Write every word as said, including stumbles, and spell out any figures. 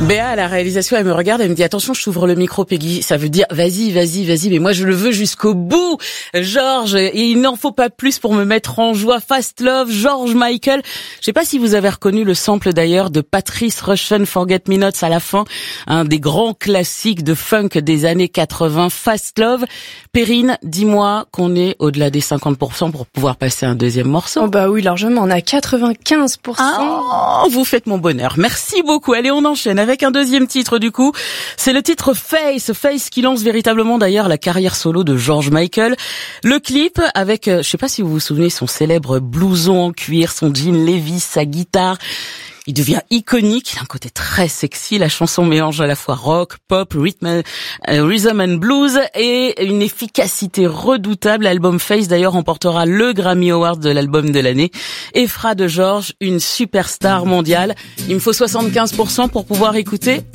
Béa, à la réalisation, elle me regarde, elle me dit « Attention, je t'ouvre le micro, Peggy. » Ça veut dire « Vas-y, vas-y, vas-y, mais moi je le veux jusqu'au bout. » George, et il n'en faut pas plus pour me mettre en joie. Fast Love, George Michael. Je sais pas si vous avez reconnu le sample d'ailleurs de Patrice Rushen, Forget Me Nots à la fin. Un des grands classiques de funk des années quatre-vingts. Fast Love. Perrine, dis-moi qu'on est au-delà des cinquante pour cent pour pouvoir passer un deuxième morceau. Oh bah oui, largement, on a quatre-vingt-quinze pour cent. Ah, vous faites mon bonheur. Merci beaucoup. Allez, on enchaîne avec un deuxième titre du coup. C'est le titre Face, Face qui lance véritablement d'ailleurs la carrière solo de George Michael. Le clip avec, je sais pas si vous vous souvenez, son célèbre blouson en cuir, son jean Levi's, sa guitare. Il devient iconique, il a un côté très sexy, la chanson mélange à la fois rock, pop, rhythm, euh, rhythm and blues et une efficacité redoutable. L'album Face d'ailleurs remportera le Grammy Award de l'album de l'année et fera de George une superstar mondiale. Il me faut soixante-quinze pour cent pour pouvoir écouter